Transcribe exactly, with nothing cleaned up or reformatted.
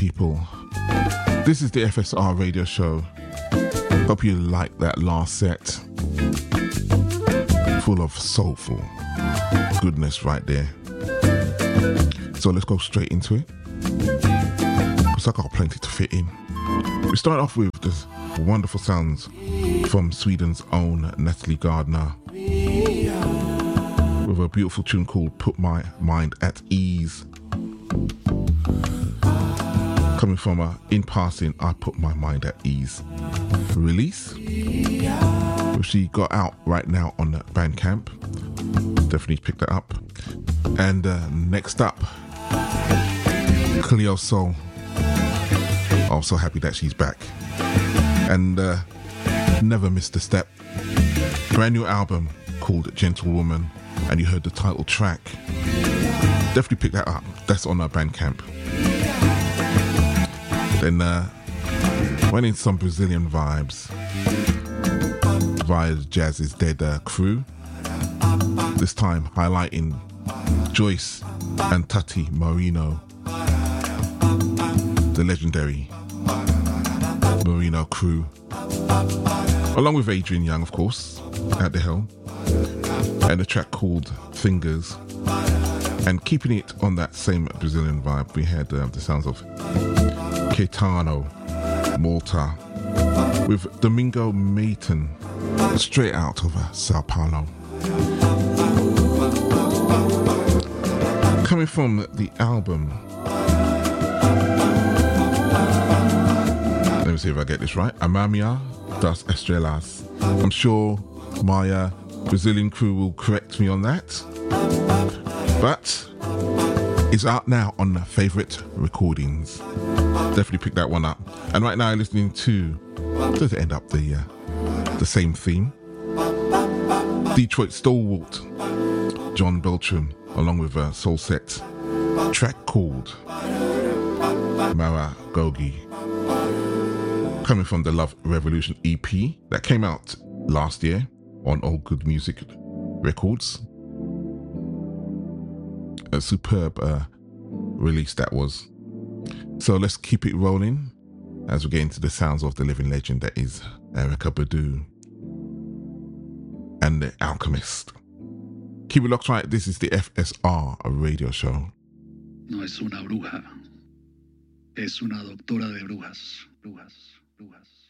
people. This is the F S R radio show. Hope you like that last set. Full of soulful goodness right there. So let's go straight into it, because I got plenty to fit in. We start off with the wonderful sounds from Sweden's own Natalie Gardner, with a beautiful tune called Put My Mind at Ease. Coming from a In Passing, I Put My Mind at Ease release, which she got out right now on Bandcamp. Definitely pick that up. And uh, next up, Cleo Sol. Also happy that she's back. And uh, never missed a step. Brand new album called Gentlewoman, and you heard the title track. Definitely pick that up. That's on our Bandcamp. Then uh, went in some Brazilian vibes via Jazz is Dead uh, crew. This time highlighting Joyce and Tati Marino, the legendary Marino crew, along with Adrian Young, of course, at the helm, and a track called Fingers. And keeping it on that same Brazilian vibe, we had uh, the sounds of Caetano, Malta, with Domingo Mayton, straight out of uh, Sao Paulo. Coming from the album, let me see if I get this right, Amamia das Estrelas. I'm sure my uh, Brazilian crew will correct me on that, but it's out now on Favourite Recordings. Definitely pick that one up. And right now I'm listening to, to end up the uh, the same theme, Detroit stalwart John Beltram, along with a soul set track called Maragogi, coming from the Love Revolution E P that came out last year on All Good Music Records. A superb uh, release that was. So let's keep it rolling as we get into the sounds of the living legend that is Erykah Badu and The Alchemist. Keep it locked right. This is the F S R radio show. No es una bruja, es una doctora de brujas, brujas, brujas.